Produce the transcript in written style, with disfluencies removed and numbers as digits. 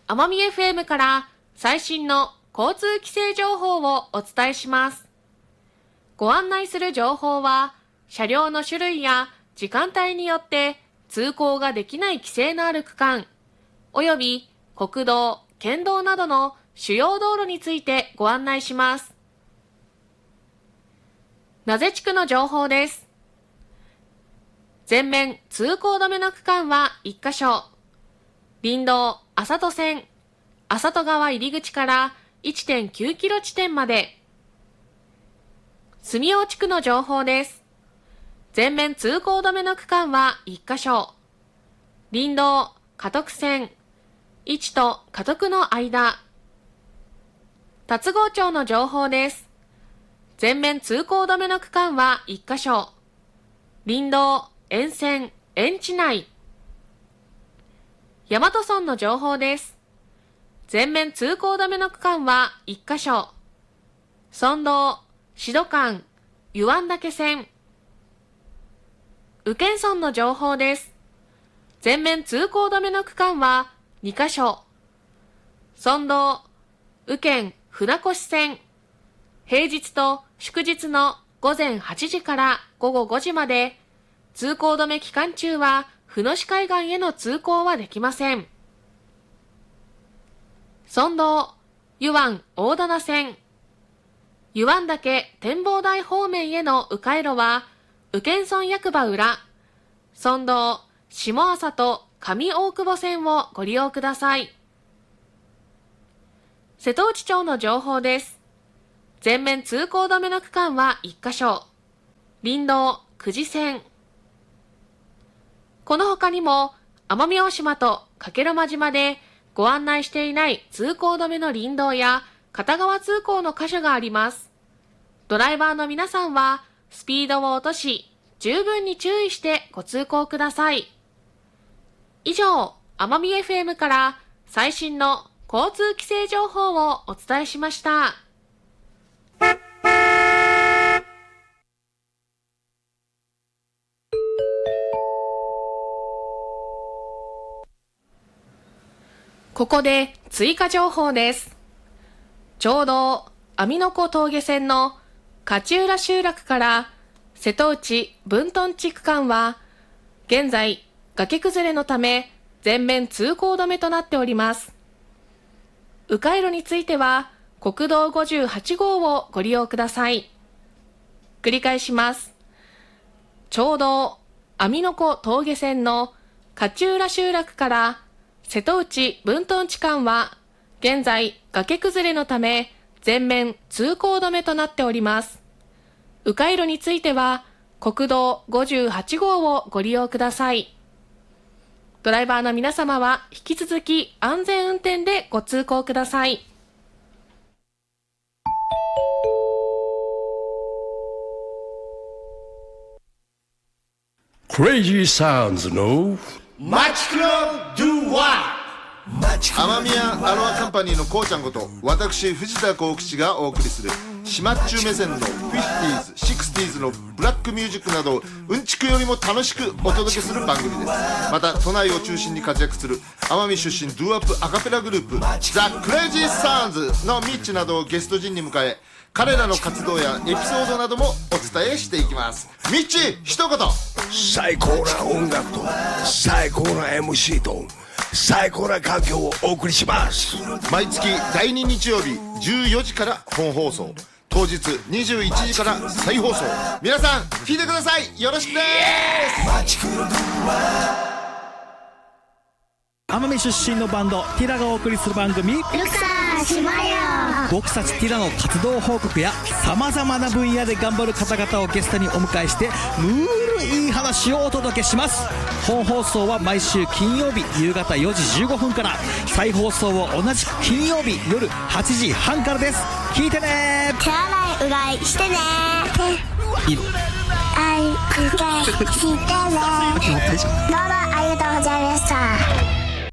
奄美 FM から最新の交通規制情報をお伝えします。ご案内する情報は、車両の種類や時間帯によって通行ができない規制のある区間、および国道、県道などの主要道路についてご案内します。名瀬地区の情報です。全面通行止めの区間は1カ所。林道麻戸線、麻戸川入り口から 1.9 キロ地点まで。住大地区の情報です。全面通行止めの区間は1カ所。林道嘉徳線、市と嘉徳の間。龍郷町の情報です。全面通行止めの区間は1カ所。林道沿線、園地内。大和村の情報です。全面通行止めの区間は1カ所。村道、志度間、湯湾岳線。宇検村の情報です。全面通行止めの区間は2カ所。村道、宇検船越線。平日と祝日の午前8時から午後5時まで、通行止め期間中は船越海岸への通行はできません。村道、湯湾大棚線。湯湾岳展望台方面への迂回路は、宇検村役場裏、村道、下朝と上大久保線をご利用ください。瀬戸内町の情報です。全面通行止めの区間は1カ所。林道、久慈線。この他にも、奄美大島と加計呂麻島でご案内していない通行止めの林道や片側通行の箇所があります。ドライバーの皆さんは、スピードを落とし、十分に注意してご通行ください。以上、奄美 FM から最新の交通規制情報をお伝えしました。ここで追加情報です。ちょうど網の子峠線の勝浦集落から瀬戸内分屯地区間は現在崖崩れのため全面通行止めとなっております。迂回路については国道58号をご利用ください。繰り返します。ちょうど網の子峠線の勝浦集落から瀬戸内分屯地間は現在崖崩れのため全面通行止めとなっております。迂回路については国道58号をご利用ください。ドライバーの皆様は引き続き安全運転でご通行ください。 Crazy Sounds のマチクロドゥワ奄美屋アロアカンパニーのこうちゃんこと私藤田幸吉がお送りする島っちゅう目線の 50s、60s のブラックミュージックなどうんちくよりも楽しくお届けする番組です。また都内を中心に活躍する奄美出身ドゥアップアカペラグループザ・クレイジーサウンズのミッチなどをゲスト陣に迎え彼らの活動やエピソードなどもお伝えしていきます。ミッチ一言。 最高な音楽と最高な MC と最高な環境をお送りします。 毎月第2日曜日14時から本放送、当日21時から再放送。皆さん聞いてください。よろしくです。 奄美出身のバンドティラがお送りする番組ルクサー島よ。 僕たちティラの活動報告やさまざまな分野で頑張る方々をゲストにお迎えしてムールいい話をお届けします。本放送は毎週金曜日夕方4時15分から、再放送は同じく金曜日夜8時半からです。聞いてね。 手洗いうがいしてね。 いいの愛してね。どうもありがとうございました。